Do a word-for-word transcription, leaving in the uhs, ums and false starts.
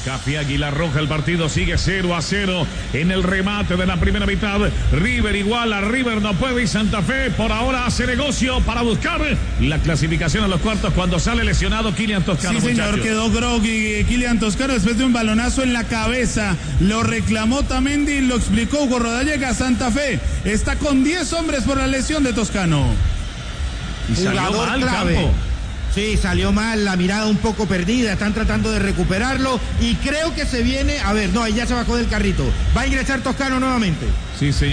Café Águila Roja, el partido sigue cero a cero en el remate de la primera mitad. River igual a River no puede y Santa Fe por ahora hace negocio para buscar la clasificación a los cuartos cuando sale lesionado Kylian Toscano. Sí, señor, muchachos. quedó groggy Kylian Toscano después de un balonazo en la cabeza. Lo reclamó Tamendi, lo explicó Hugo Rodallega. Santa Fe está con diez hombres por la lesión de Toscano. Y salió Jugador mal, clave. Campo. Sí, salió mal, la mirada un poco perdida, están tratando de recuperarlo y creo que se viene, a ver, no, ahí ya se bajó del carrito, va a ingresar Toscano nuevamente. Sí, señor.